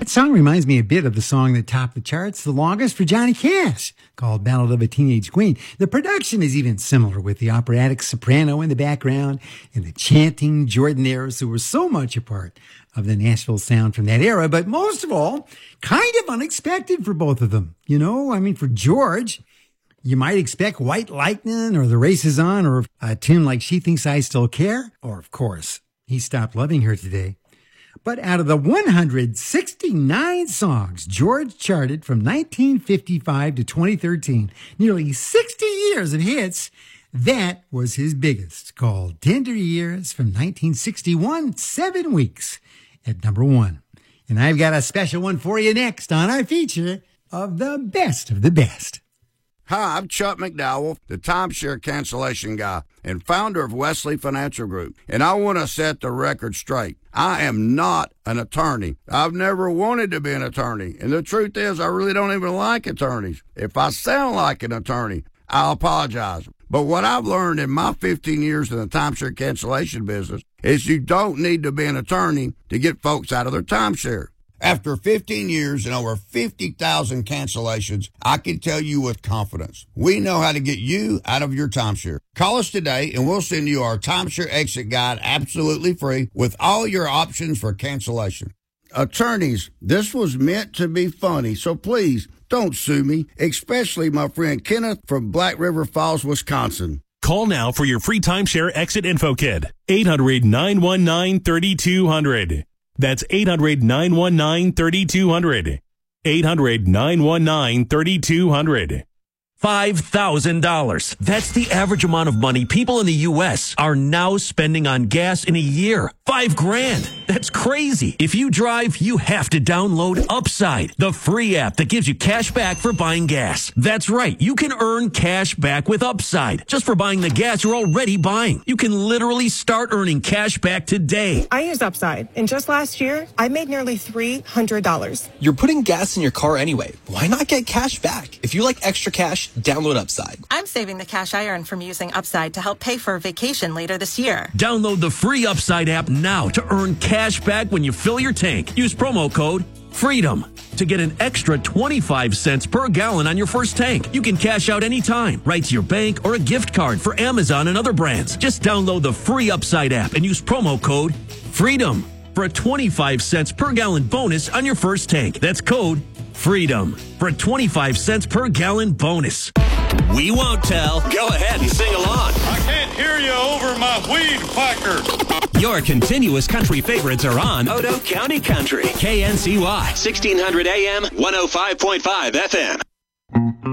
song reminds me a bit of the song that topped the charts the longest for Johnny Cash, called Ballad of a Teenage Queen. The production is even similar, with the operatic soprano in the background and the chanting Jordanaires, who were so much a part of the Nashville sound from that era, but most of all, kind of unexpected for both of them. You know, I mean, for George, you might expect White Lightning or The Race Is On or a tune like She Thinks I Still Care, or of course, He Stopped Loving Her Today. But out of the 169 songs George charted from 1955 to 2013, nearly 60 years of hits, that was his biggest, called Tender Years from 1961, 7 weeks at number 1. And I've got a special one for you next on our feature of the best of the best. Hi, I'm Chuck McDowell, the timeshare cancellation guy and founder of Wesley Financial Group, and I want to set the record straight. I am not an attorney. I've never wanted to be an attorney, and the truth is I really don't even like attorneys. If I sound like an attorney, I'll apologize. But what I've learned in my 15 years in the timeshare cancellation business is you don't need to be an attorney to get folks out of their timeshare. After 15 years and over 50,000 cancellations, I can tell you with confidence, we know how to get you out of your timeshare. Call us today and we'll send you our timeshare exit guide absolutely free with all your options for cancellation. Attorneys, this was meant to be funny, so please don't sue me, especially my friend Kenneth from Black River Falls, Wisconsin. Call now for your free timeshare exit info kit. 800-919-3200. That's 800-919-3200. 800-919-3200. $5,000. That's the average amount of money people in the U.S. are now spending on gas in a year. $5,000. That's crazy. If you drive, you have to download Upside, the free app that gives you cash back for buying gas. That's right. You can earn cash back with Upside just for buying the gas you're already buying. You can literally start earning cash back today. I use Upside, and just last year, I made nearly $300. You're putting gas in your car anyway. Why not get cash back? If you like extra cash, download Upside. I'm saving the cash I earn from using Upside to help pay for a vacation later this year. Download the free Upside app now to earn cash back when you fill your tank. Use promo code FREEDOM to get an extra 25 cents per gallon on your first tank. You can cash out anytime, right to your bank or a gift card for Amazon and other brands. Just download the free Upside app and use promo code FREEDOM for a 25 cents per gallon bonus on your first tank. That's code FREEDOM for a 25 cents per gallon bonus. We won't tell. Go ahead and sing along. I can't hear you over my weed whacker. Your continuous country favorites are on Odo County Country. KNCY, 1600 AM, 105.5 FM.